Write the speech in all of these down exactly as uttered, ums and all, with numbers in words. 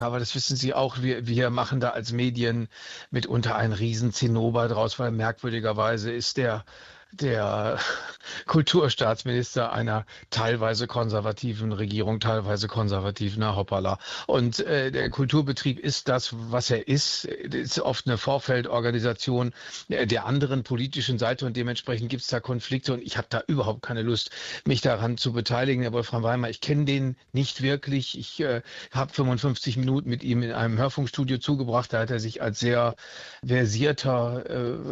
Aber das wissen Sie auch, wir, wir machen da als Medien mitunter einen riesen Zinnober draus, weil merkwürdigerweise ist der der Kulturstaatsminister einer teilweise konservativen Regierung, teilweise konservativen, na hoppala. Und äh, der Kulturbetrieb ist das, was er ist, ist oft eine Vorfeldorganisation äh, der anderen politischen Seite und dementsprechend gibt es da Konflikte und ich habe da überhaupt keine Lust, mich daran zu beteiligen. Herr Wolfram Weimar, ich kenne den nicht wirklich. Ich äh, habe fünfundfünfzig Minuten mit ihm in einem Hörfunkstudio zugebracht. Da hat er sich als sehr versierter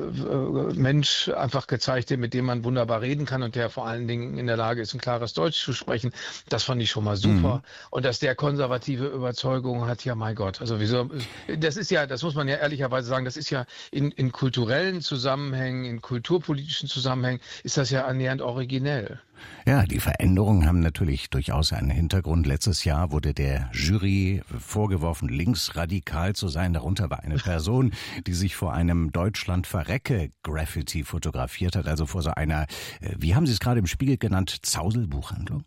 äh, Mensch einfach gezeigt, mit dem man wunderbar reden kann und der vor allen Dingen in der Lage ist, ein klares Deutsch zu sprechen. Das fand ich schon mal super. Mhm. Und dass der konservative Überzeugungen hat, ja mein Gott, also wieso, das ist ja, das muss man ja ehrlicherweise sagen, das ist ja in, in kulturellen Zusammenhängen, in kulturpolitischen Zusammenhängen, ist das ja annähernd originell. Ja, die Veränderungen haben natürlich durchaus einen Hintergrund. Letztes Jahr wurde der Jury vorgeworfen, linksradikal zu sein. Darunter war eine Person, die sich vor einem Deutschland-Verrecke-Graffiti fotografiert hat, also vor so einer, wie haben Sie es gerade im Spiegel genannt, Zauselbuchhandlung?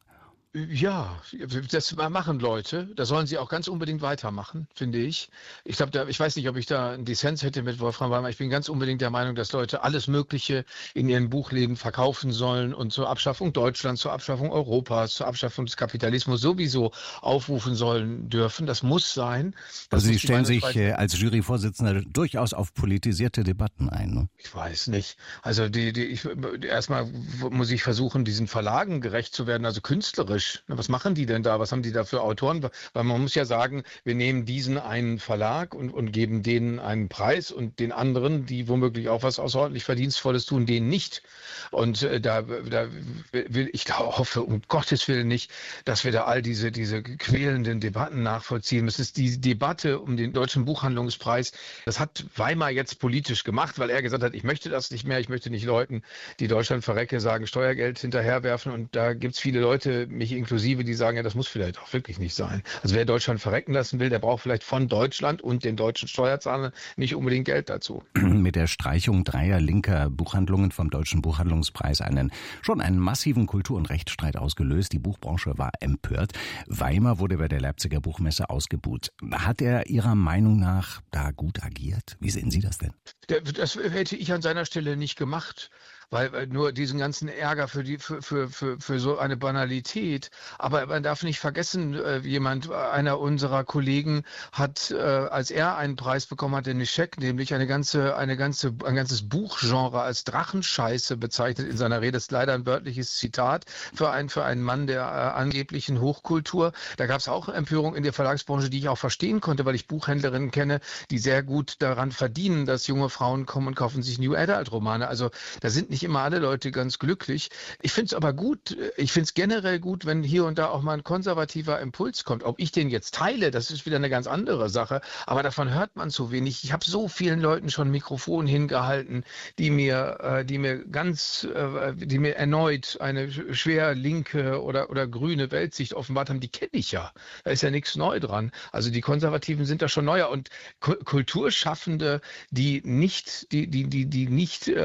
Ja, das machen Leute. Das sollen sie auch ganz unbedingt weitermachen, finde ich. Ich glaube, ich weiß nicht, ob ich da einen Dissens hätte mit Wolfram Weimar. Ich bin ganz unbedingt der Meinung, dass Leute alles Mögliche in ihren Buchläden verkaufen sollen und zur Abschaffung Deutschlands, zur Abschaffung Europas, zur Abschaffung des Kapitalismus sowieso aufrufen sollen dürfen. Das muss sein. Das also Sie stellen sich äh, als Juryvorsitzender durchaus auf politisierte Debatten ein, ne? Ich weiß nicht. Also die, die, ich, erstmal muss ich versuchen, diesen Verlagen gerecht zu werden, also künstlerisch. Was machen die denn da? Was haben die da für Autoren? Weil man muss ja sagen, wir nehmen diesen einen Verlag und, und geben denen einen Preis und den anderen, die womöglich auch was außerordentlich Verdienstvolles tun, denen nicht. Und äh, da, da will ich da hoffe um Gottes Willen nicht, dass wir da all diese, diese quälenden Debatten nachvollziehen müssen. Es ist die Debatte um den Deutschen Buchhandlungspreis. Das hat Weimar jetzt politisch gemacht, weil er gesagt hat, ich möchte das nicht mehr. Ich möchte nicht Leuten, die Deutschland verrecke, sagen, Steuergeld hinterherwerfen. Und da gibt es viele Leute, mich inklusive, die sagen, ja, das muss vielleicht auch wirklich nicht sein. Also wer Deutschland verrecken lassen will, der braucht vielleicht von Deutschland und den deutschen Steuerzahlern nicht unbedingt Geld dazu. Mit der Streichung dreier linker Buchhandlungen vom Deutschen Buchhandlungspreis einen schon einen massiven Kultur- und Rechtsstreit ausgelöst. Die Buchbranche war empört. Weimar wurde bei der Leipziger Buchmesse ausgebuht. Hat er Ihrer Meinung nach da gut agiert? Wie sehen Sie das denn? Das hätte ich an seiner Stelle nicht gemacht. Weil nur diesen ganzen Ärger für die für für für für so eine Banalität. Aber man darf nicht vergessen, äh, jemand, einer unserer Kollegen hat, äh, als er einen Preis bekommen hat, den Nischek, nämlich eine ganze eine ganze ein ganzes Buchgenre als Drachenscheiße bezeichnet in seiner Rede. Das ist leider ein wörtliches Zitat für einen für einen Mann der äh, angeblichen Hochkultur. Da gab es auch Empörung in der Verlagsbranche, die ich auch verstehen konnte, weil ich Buchhändlerinnen kenne, die sehr gut daran verdienen, dass junge Frauen kommen und kaufen sich New Adult Romane. Also da sind nicht immer alle Leute ganz glücklich. Ich finde es aber gut, ich finde es generell gut, wenn hier und da auch mal ein konservativer Impuls kommt. Ob ich den jetzt teile, das ist wieder eine ganz andere Sache, aber davon hört man zu wenig. Ich habe so vielen Leuten schon Mikrofon hingehalten, die mir, äh, die mir ganz, äh, die mir erneut eine schwer linke oder, oder grüne Weltsicht offenbart haben, die kenne ich ja. Da ist ja nichts neu dran. Also die Konservativen sind da schon neuer und Ku- Kulturschaffende, die nicht, die, die, die, die nicht äh,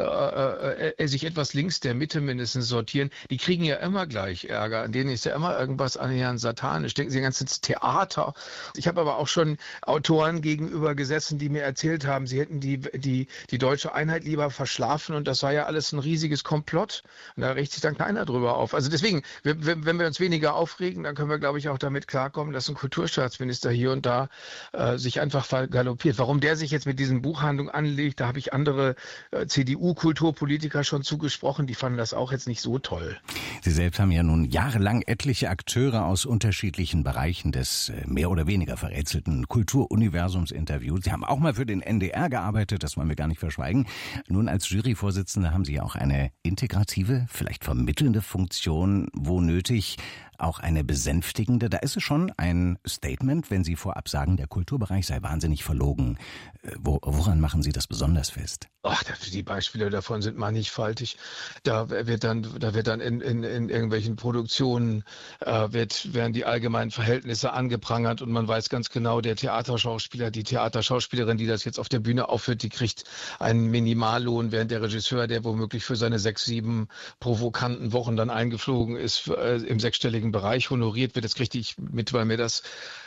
äh, sich etwas links der Mitte mindestens sortieren, die kriegen ja immer gleich Ärger. An denen ist ja immer irgendwas annähernd satanisch. Denken Sie ganz ins Theater. Ich habe aber auch schon Autoren gegenüber gesessen, die mir erzählt haben, sie hätten die, die, die deutsche Einheit lieber verschlafen und das sei ja alles ein riesiges Komplott. Und da regt sich dann keiner drüber auf. Also deswegen, wenn wir uns weniger aufregen, dann können wir, glaube ich, auch damit klarkommen, dass ein Kulturstaatsminister hier und da äh, sich einfach vergaloppiert. Warum der sich jetzt mit diesen Buchhandlungen anlegt, da habe ich andere äh, C D U-Kulturpolitiker schon zugesprochen, die fanden das auch jetzt nicht so toll. Sie selbst haben ja nun jahrelang etliche Akteure aus unterschiedlichen Bereichen des äh, mehr oder weniger verrätselten Kulturuniversums interviewt. Sie haben auch mal für den N D R gearbeitet, das wollen wir gar nicht verschweigen. Nun als Juryvorsitzende haben Sie ja auch eine integrative, vielleicht vermittelnde Funktion, wo nötig auch eine besänftigende. Da ist es schon ein Statement, wenn Sie vorab sagen, der Kulturbereich sei wahnsinnig verlogen. Wo, woran machen Sie das besonders fest? Ach, die Beispiele davon sind mannigfaltig. Da wird dann, da wird dann in, in, in irgendwelchen Produktionen äh, wird, werden die allgemeinen Verhältnisse angeprangert und man weiß ganz genau, der Theaterschauspieler, die Theaterschauspielerin, die das jetzt auf der Bühne aufführt, die kriegt einen Minimallohn, während der Regisseur, der womöglich für seine sechs, sieben provokanten Wochen dann eingeflogen ist, äh, im sechsstelligen Bereich honoriert wird. Das kriege ich mit, weil mir das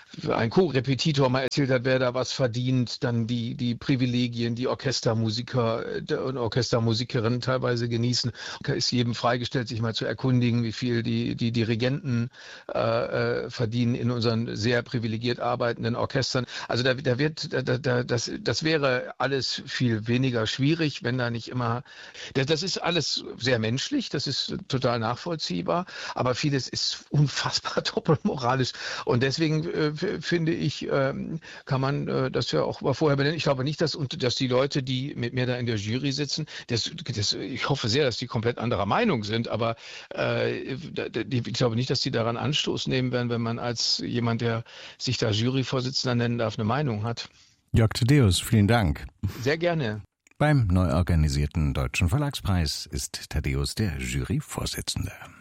ein Co-Repetitor mal erzählt hat, wer da was verdient, dann die, die Privilegien, die Orchestermusiker und Orchestermusikerinnen teilweise genießen. Ist jedem freigestellt, sich mal zu erkundigen, wie viel die, die Dirigenten äh, verdienen in unseren sehr privilegiert arbeitenden Orchestern. Also da, da wird, da, da, das, das wäre alles viel weniger schwierig, wenn da nicht immer, das, das ist alles sehr menschlich, das ist total nachvollziehbar, aber vieles ist unfassbar doppelmoralisch und deswegen äh, finde ich, ähm, kann man äh, das ja auch mal vorher benennen. Ich glaube nicht, dass, und, dass die Leute, die mit mir da in der Jury sitzen, das, das, ich hoffe sehr, dass die komplett anderer Meinung sind, aber äh, die, ich glaube nicht, dass die daran Anstoß nehmen werden, wenn man als jemand, der sich da Juryvorsitzender nennen darf, eine Meinung hat. Jörg Thaddeus, vielen Dank. Sehr gerne. Beim neu organisierten Deutschen Verlagspreis ist Thaddeus der Juryvorsitzende.